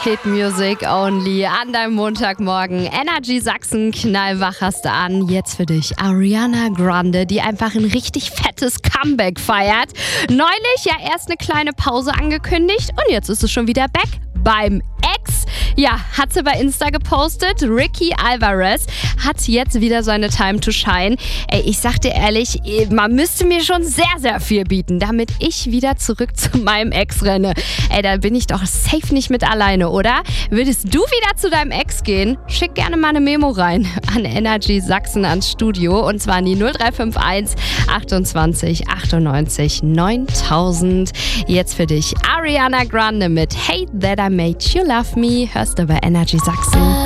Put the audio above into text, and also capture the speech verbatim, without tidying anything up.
Hit Music Only an deinem Montagmorgen. Energy Sachsen, knallwach hast du an. Jetzt für dich Ariana Grande, die einfach ein richtig fettes Comeback feiert. Neulich ja erst eine kleine Pause angekündigt und jetzt ist es schon wieder back beim Ex. Ja, hat sie bei Insta gepostet. Ricky Alvarez hat jetzt wieder seine Time to shine. Ey, ich sag dir ehrlich, man müsste mir schon sehr, sehr viel bieten, damit ich wieder zurück zu meinem Ex renne. Ey, da bin ich doch safe nicht mit alleine, oder? Würdest du wieder zu deinem Ex gehen? Schick gerne mal eine Memo rein an Energy Sachsen ans Studio und zwar an die null drei fünf eins achtundzwanzig achtundneunzig neuntausend. Jetzt für dich Ariana Grande mit Hate That I Made You Love Me. Hörst du bei Energy Sachsen.